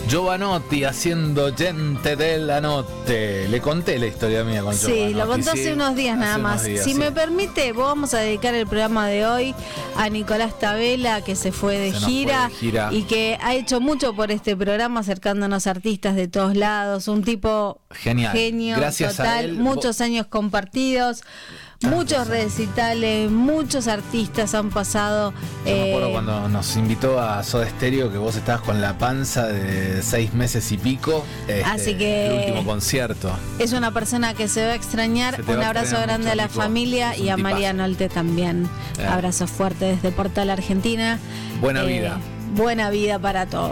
Jovanotti haciendo Gente de la Notte. Le conté la historia mía con Jovanotti. Sí, lo contó hace unos días nada más. Si me permite, vamos a dedicar el programa de hoy a Nicolás Tabela, que se fue de gira y que ha hecho mucho por este programa, acercándonos a artistas de todos lados. Un tipo genial, genio, gracias total, a él. Muchos años compartidos. Muchos recitales, muchos artistas han pasado. Yo me acuerdo cuando nos invitó a Soda Stereo, que vos estabas con la panza de 6 meses y pico. Así que el último concierto. Es una persona que se va a extrañar. Un abrazo grande a la familia y a Mariano Alte también. Abrazo fuerte desde Portal Argentina. Buena vida. Buena vida para todos.